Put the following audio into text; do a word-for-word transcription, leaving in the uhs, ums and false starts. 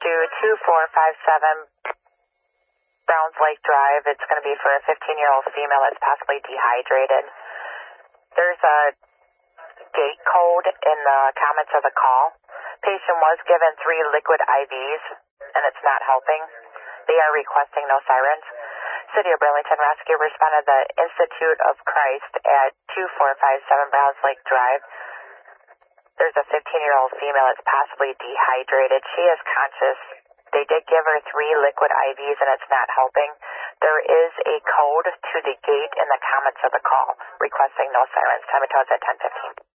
to two four five seven Browns Lake Drive. It's going to be for a fifteen-year-old female that's possibly dehydrated. There's a gate code in the comments of the call. Patient was given three liquid I Vs, and it's not helping. They are requesting no sirens. City of Burlington Rescue responded to the Institute of Christ at two four five seven Browns Lake Drive. There's a fifteen-year-old female that's possibly dehydrated. She is conscious. They did give her three liquid I Vs, and it's not helping. There is a code to the gate in the comments of the call requesting no sirens. Time it was at ten fifteen.